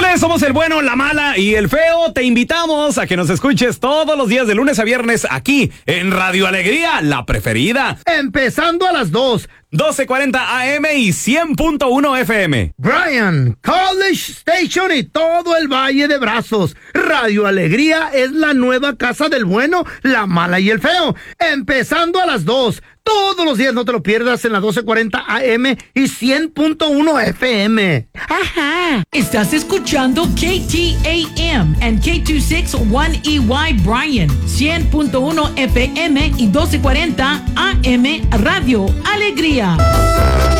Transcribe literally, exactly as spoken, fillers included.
Señores, somos el bueno, la mala y el feo. Te invitamos a que nos escuches todos los días de lunes a viernes aquí en Radio Alegría, la preferida. Empezando a las dos. doce cuarenta A M y cien punto uno F M. Bryan, College Station y todo el Valle de Brazos. Radio Alegría es la nueva casa del bueno, la mala y el feo. Empezando a las dos. Todos los días, no te lo pierdas, en la doce cuarenta A M y cien punto uno F M. Ajá. Estás escuchando K T A M and K dos sesenta y uno E Y Bryan, cien punto uno F M y doce cuarenta A M Radio Alegría.